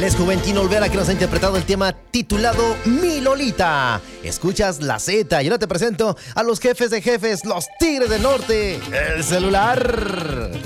Él es Juventino Olvera, que nos ha interpretado el tema titulado Mi Lolita. Escuchas La Z y ahora te presento a los jefes de jefes, los Tigres del Norte, el celular.